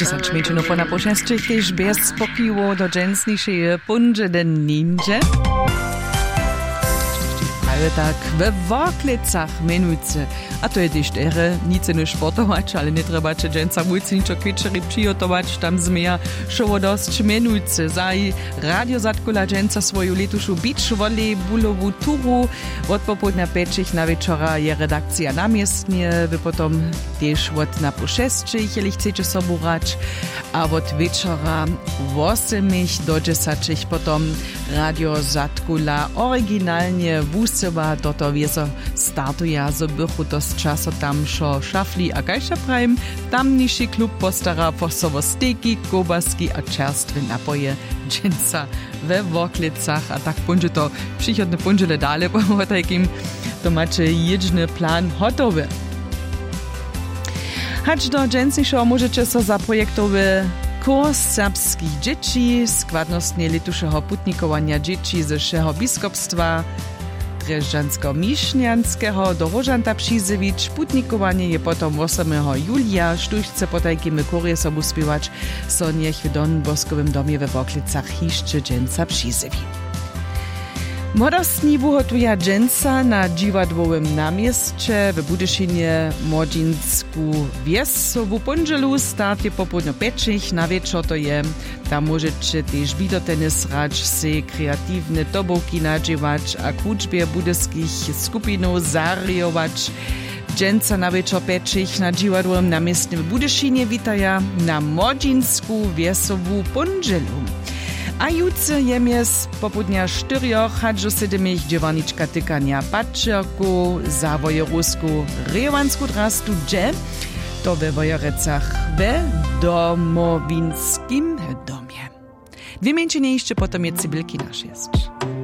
10 minut po na pošestej tež bez spokivo do dżensniejszej punże den ninja. Ale tak we Woklicach menujce. A to je też nic nie sportować, ale nie trzeba czy dżensa mulcinčo kwičeri przygotować, tam zmija szowodosć menujce. Zaj radio zatkula dżensa swoju letuszu beach volleyballową turu. Od popołudnia 5 na wieczora je redakcja namiestnie, wy potom też od na pošestej, jeśli chcecie sobie rać, a od wieczora 8 do 10 potom radio zatkula oryginalnie wusyba, toto wieso startuje, so bychu to z czasu tam šo šafli a kajša prajem, tamniši klub postara posovo steki, kobaski a čerstve napoje dżensa we Woklicach, a tak punže to przychodne punžele dale, bo takim to macie jedźny plan hotowy. Hacz do dżensniejszego możecie so zaprojektowy kurs serbskich dzieci, składnostnie letuszego putnikowania dzieci ze wszego biskupstwa Dreżdżansko-Mišnianskiego do Rožanta přizević. Putnikowanie je potom 8 julia. Štužce potajkimy kurie sobu spiewać, so niech w Don Boskowym domie we Woklicach hiszczy dżensa přizevi. Młodostni wuhotuje dżensa na dziwadłowym namieście w Budyszynie Młodzinsku Wiesowu punżelu. Start je popołudnio 5 na wieczór to je. Tam możecie też widotenis rać, se kreatywne dobówki nadziewać, a k uczbie budyskich skupinów zariować. Dżensa na wieczór 5 na dziwadłowym namieście w Budyszynie witaja na Młodzinsku Wiesowu punżelu. A jutce je mies popudnia 4 hadžo 7 dziewaniczka tykania paczerku za wojorusku rewansku drastu dże, to we Wojorecach we domowinskim domie. Dwie mięcinie jeszcze potom je cybylki nasz jest.